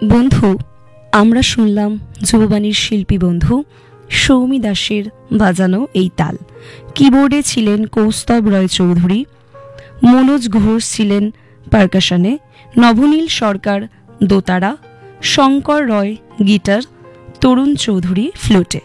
বন্ধু, আমরা শুনলাম যুববাণীর শিল্পী বন্ধু সৌমি দাসের বাজানো এই তাল। কিবোর্ডে ছিলেন কৌস্তব রয় চৌধুরী, মনোজ ঘোষ ছিলেন পারকাশনে, নবনীল সরকার দোতারা, শঙ্কর রয় গিটার, তরুণ চৌধুরী ফ্লুটে।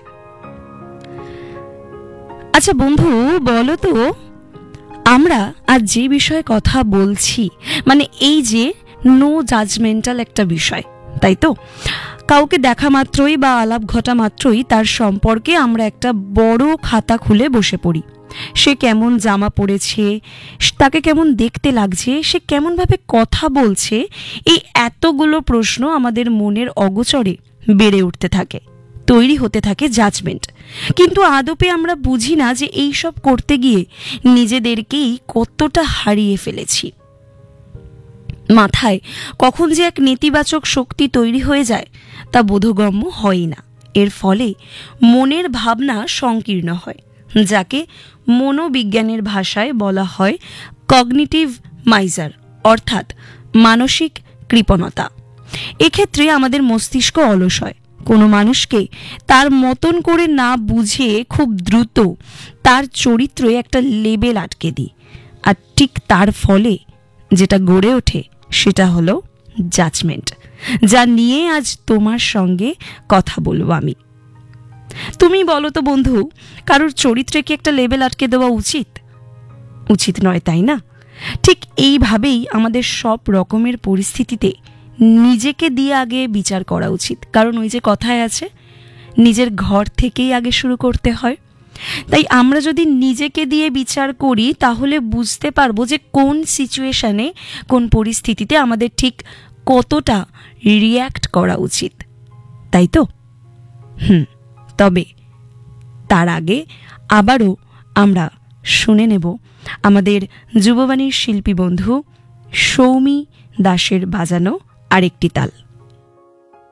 আচ্ছা বন্ধু, বলো তো, আমরা আজ যে বিষয়ে কথা বলছি, মানে এই যে নো জাজমেন্টাল একটা বিষয়, তাই তো? কাউকে দেখা মাত্রই বা আলাপ ঘটা মাত্রই তার সম্পর্কে আমরা একটা বড় খাতা খুলে বসে পড়ি। সে কেমন জামা পরেছে, তাকে কেমন দেখতে লাগছে, সে কেমনভাবে কথা বলছে, এই এতগুলো প্রশ্ন আমাদের মনের অগোচরে বেড়ে উঠতে থাকে, তৈরি হতে থাকে জাজমেন্ট। কিন্তু আদপে আমরা বুঝি না যে এই সব করতে গিয়ে নিজেদেরকেই কতটা হারিয়ে ফেলেছি। মাথায় কখন যে এক নেতিবাচক শক্তি তৈরি হয়ে যায় তা বোধগম্য হয় না। এর ফলে মনের ভাবনা সংকীর্ণ হয়, যাকে মনোবিজ্ঞানের ভাষায় বলা হয় কগনিটিভ মাইজার, অর্থাৎ মানসিক কৃপণতা। এক্ষেত্রে আমাদের মস্তিষ্ক অলস হয়। কোনো মানুষকে তার মতন করে না বুঝে খুব দ্রুত তার চরিত্রে একটা লেবেল আটকে দিই, আর ঠিক তার ফলে যেটা গড়ে ওঠে সেটা হলো জাজমেন্ট, যা নিয়ে আজ তোমার সঙ্গে কথা বলবো আমি। তুমি বলো তো বন্ধু, কারোর চরিত্রে কি একটা লেবেল আটকে দেওয়া উচিত? উচিত নয়, তাই না? ঠিক এইভাবেই আমাদের সব রকমের পরিস্থিতিতে নিজেকে দিয়ে আগে বিচার করা উচিত, কারণ ওই যে কথায় আছে, নিজের ঘর থেকেই আগে শুরু করতে হয়। তাই আমরা যদি নিজেকে দিয়ে বিচার করি তাহলে বুঝতে পারবো যে কোন সিচুয়েশনে, কোন পরিস্থিতিতে আমাদের ঠিক কতটা রিয়্যাক্ট করা উচিত, তাই তো? তবে তার আগে আবারও আমরা শুনে নেব আমাদের যুববাণীর শিল্পী বন্ধু সৌমি দাসের বাজানো আরেকটি তাল।